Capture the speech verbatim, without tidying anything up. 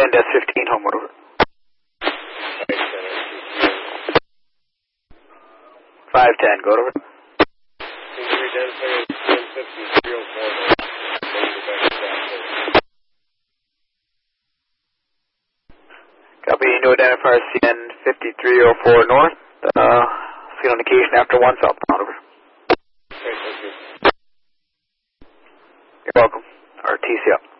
Wind S fifteen, homeward over. five ten, go over. Copy, new identifier C N fifty-three oh four north. Uh, see indication after one southbound, over. Okay, thank you. You're welcome. Or T C up.